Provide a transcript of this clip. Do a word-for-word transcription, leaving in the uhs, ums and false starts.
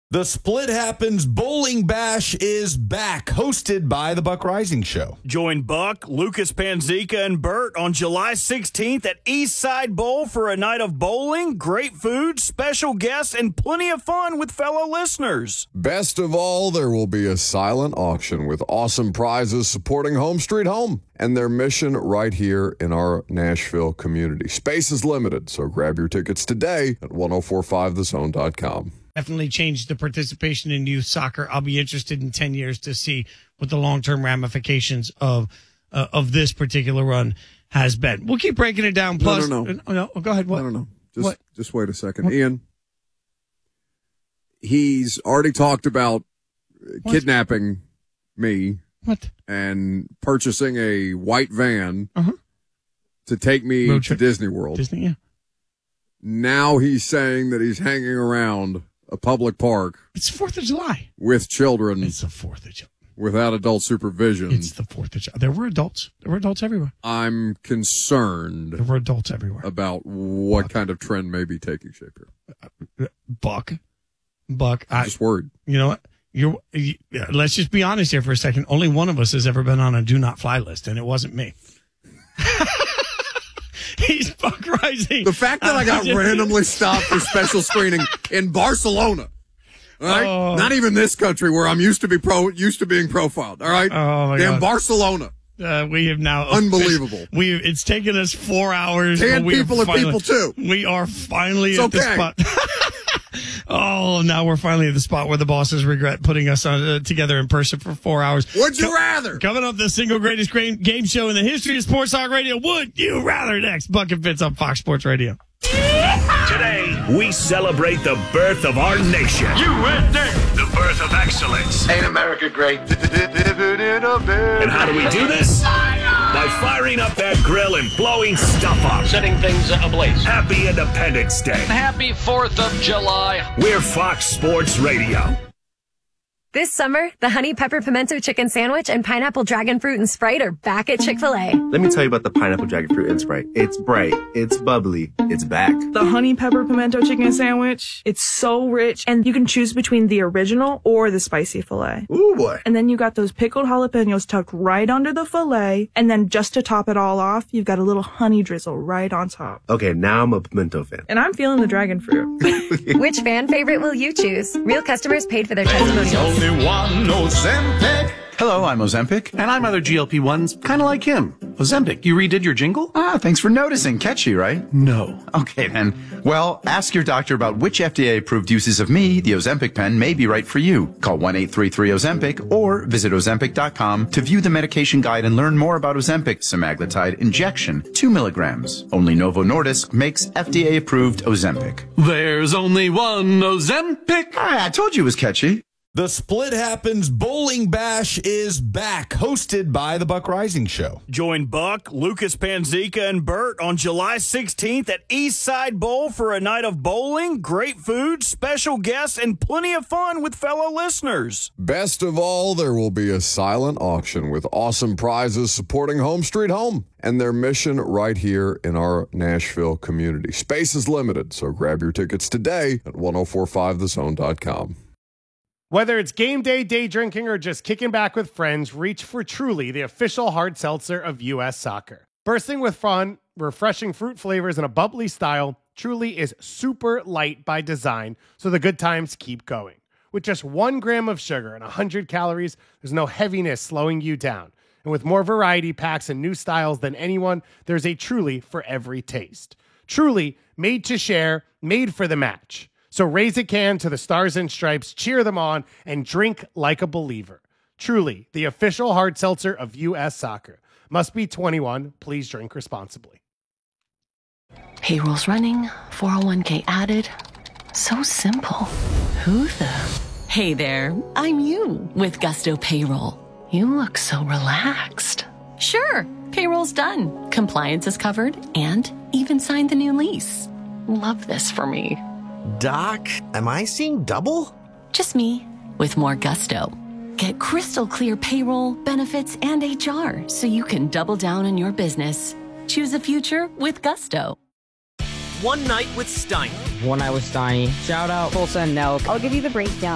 The Split Happens Bowling Bash is back, hosted by the Buck Rising Show. Join Buck, Lucas Panzica, and Bert on July sixteenth at Eastside Bowl for a night of bowling, great food, special guests, and plenty of fun with fellow listeners. Best of all, there will be a silent auction with awesome prizes supporting Home Street Home and their mission right here in our Nashville community. Space is limited, so grab your tickets today at ten forty-five the zone dot com. Definitely changed the participation in youth soccer. I'll be interested in ten years to see what the long-term ramifications of uh, of this particular run has been. We'll keep breaking it down. Plus, no, no, no. Uh, no go ahead. What? I don't know. Just, what? just wait a second. What? Ian, he's already talked about What? kidnapping me What? and purchasing a white van Uh-huh. to take me Road to trip. Disney World. Disney, yeah. Now he's saying that he's hanging around a public park It's fourth of July. with children It's the fourth of July. without adult supervision. It's the fourth of July. There were adults. There were adults everywhere. I'm There concerned were adults everywhere. about what kind of trend may be taking shape here. Buck. Buck. I'm I, just worried. you know what? You're, you, yeah, let's just be honest here for a second. Only one of us has ever been on a do not fly list, and it wasn't me. He's Buck Rising. The fact that I got Uh, randomly stopped for special screening in Barcelona. All right, Oh. not even this country where I'm used to be pro, used to being profiled. All right, Oh, my damn God. Barcelona, Uh, we have now Unbelievable. We it's taken us four hours. Ten but we people are finally, people too. We are finally It's at the okay. spot. Oh, now we're finally at the spot where the bosses regret putting us on, uh, together in person for four hours. Would you Co- rather? Coming up, the single greatest gra- game show in the history of Sports Talk Radio. Would you rather? Next, Buck and Fitz on Fox Sports Radio. Today, we celebrate the birth of our nation. U S A! The birth of excellence. Ain't America great? And how do we do this? By firing up that grill and blowing stuff up. Setting things ablaze. Happy Independence Day. Happy fourth of July. We're Fox Sports Radio. This summer, the Honey Pepper Pimento Chicken Sandwich and Pineapple Dragon Fruit and Sprite are back at Chick-fil-A. Let me tell you about the Pineapple Dragon Fruit and Sprite. It's bright, it's bubbly, it's back. The honey pepper pimento chicken sandwich, it's so rich, and you can choose between the original or the spicy filet. Ooh, boy. And then you got those pickled jalapenos tucked right under the filet, and then just to top it all off, you've got a little honey drizzle right on top. Okay, now I'm a pimento fan. And I'm feeling the dragon fruit. Which fan favorite will you choose? Real customers paid for their testimonials. Hello, I'm Ozempic, and I'm other G L P ones, kind of like him. Ozempic, you redid your jingle? Ah, thanks for noticing. Catchy, right? No. Okay, then. Well, ask your doctor about which F D A-approved uses of me, the Ozempic pen, may be right for you. Call one eight three three Ozempic or visit Ozempic dot com to view the medication guide and learn more about Ozempic semaglutide injection, two milligrams. Only Novo Nordisk makes F D A-approved Ozempic. There's only one Ozempic. Ah, I told you it was catchy. The Split Happens Bowling Bash is back, hosted by the Buck Rising Show. Join Buck, Lucas Panzica, and Bert on July sixteenth at Eastside Bowl for a night of bowling, great food, special guests, and plenty of fun with fellow listeners. Best of all, there will be a silent auction with awesome prizes supporting Home Street Home and their mission right here in our Nashville community. Space is limited, so grab your tickets today at ten forty-five the zone dot com. Whether it's game day, day drinking, or just kicking back with friends, reach for Truly, the official hard seltzer of U S Soccer. Bursting with fun, refreshing fruit flavors, and a bubbly style, Truly is super light by design, so the good times keep going. With just one gram of sugar and one hundred calories, there's no heaviness slowing you down. And with more variety packs and new styles than anyone, there's a Truly for every taste. Truly, made to share, made for the match. So raise a can to the Stars and Stripes, cheer them on, and drink like a believer. Truly, the official hard seltzer of U S Soccer. Must be twenty-one. Please drink responsibly. Payroll's running, four oh one k added. So simple. Who the? Hey there, I'm you with Gusto Payroll. You look so relaxed. Sure, payroll's done. Compliance is covered and even signed the new lease. Love this for me. Doc, am I seeing double? Just me, with more gusto. Get crystal clear payroll, benefits, and H R so you can double down on your business. Choose a future with gusto. One Night with Steiny. One Night with Steiny. Shout out Tulsa and Nelk. I'll give you the breakdown.